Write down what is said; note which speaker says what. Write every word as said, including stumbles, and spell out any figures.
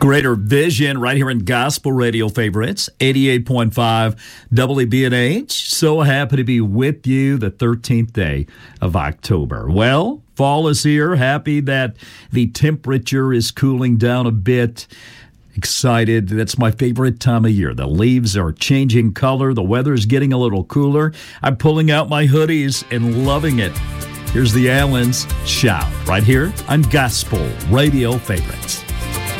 Speaker 1: Greater Vision right here in Gospel Radio Favorites, eighty-eight point five W B N H. So happy to be with you the thirteenth day of October. Well, fall is here. Happy that the temperature is cooling down a bit. Excited. That's my favorite time of year. The leaves are changing color. The weather is getting a little cooler. I'm pulling out my hoodies and loving it. Here's the Allens Shout right here on Gospel Radio Favorites.